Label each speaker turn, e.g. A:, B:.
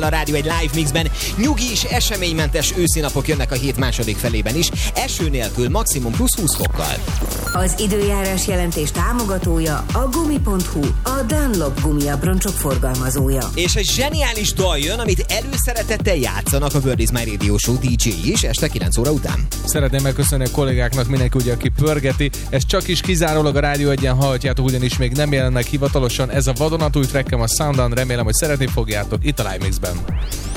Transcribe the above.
A: A rádió egy live mixben nyugi és eseménymentes őszi napok jönnek a hét második felében is, eső nélkül, maximum plusz 20 fokkal.
B: Az időjárás jelentés támogatója a Gumi.hu, a Dunlop gumiabroncsok forgalmazója.
A: És egy zseniális dal jön, amit előszeretettel játszanak a World is My Radio Show DJ-i is este 9 óra után.
C: Szeretném megköszönni a kollégáknak, mindenki ugye, aki pörgeti. Ez csak is kizárólag a Rádió Egyen hallhatjátok, ugyanis még nem jelennek hivatalosan. Ez a vadonatúj trackem a Sound On, remélem, hogy szeretni fogjátok itt a Live Mixben.